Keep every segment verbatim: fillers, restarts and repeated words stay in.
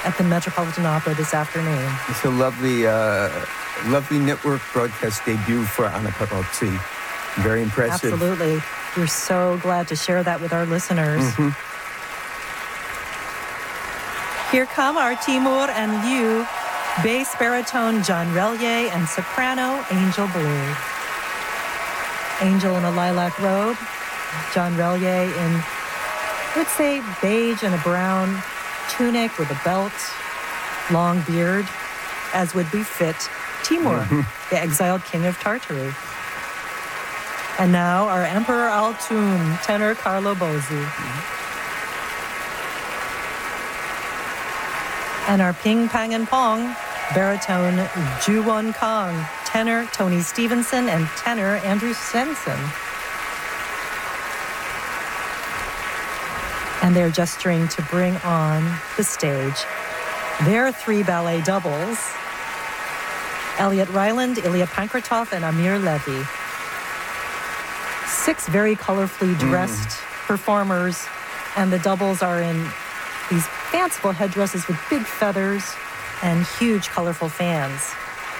at the Metropolitan Opera this afternoon. It's a lovely, uh, lovely network broadcast debut for Anna Parozzi. Very impressive. Absolutely. We're so glad to share that with our listeners. Mm-hmm. Here come our Timur and Liu, bass baritone John Relier, and soprano Angel Blue. Angel in a lilac robe, John Relier in, I would say, beige and a brown tunic with a belt, long beard, as would befit Timur, mm-hmm. the exiled king of Tartary. And now our Emperor Altoon, tenor Carlo Bozzi. Mm-hmm. And our Ping Pang and Pong, baritone Ju-won Kong, tenor Tony Stevenson, and tenor Andrew Sensen. And they're gesturing to bring on the stage their three ballet doubles, Elliot Ryland, Ilya Pankratov, and Amir Levy. Six very colorfully dressed mm. performers, and the doubles are in these fanciful headdresses with big feathers and huge colorful fans.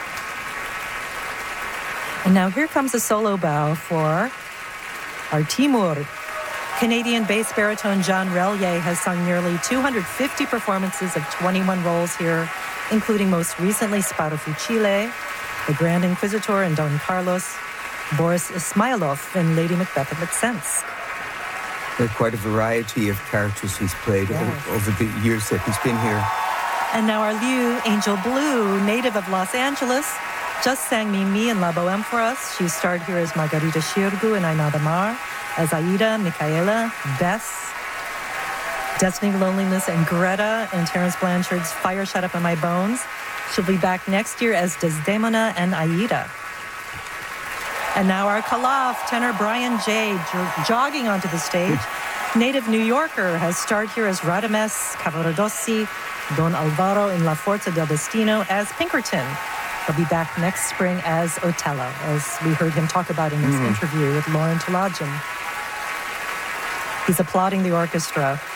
And now here comes a solo bow for our Timur. Canadian bass baritone John Relier has sung nearly two hundred fifty performances of twenty-one roles here, including most recently Sparo Fucile, the Grand Inquisitor in Don Carlos, Boris Ismailov in Lady Macbeth of Mtsensk. There are quite a variety of characters he's played yes. over the years that he's been here. And now our Liu, Angel Blue, native of Los Angeles, just sang Mimi and La Boheme for us. She starred here as Margarita Shirgu in Aina Damar, as Aida, Michaela, Bess, Destiny of Loneliness, and Greta in Terence Blanchard's Fire Shut Up in My Bones. She'll be back next year as Desdemona and Aida. And now our Kalaf, tenor Brian J., jo- jogging onto the stage. Native New Yorker has starred here as Radames Cavaradossi, Don Alvaro in La Forza del Destino as Pinkerton. He'll be back next spring as Otello, as we heard him talk about in this mm. interview with Lauren Tolajan. He's applauding the orchestra.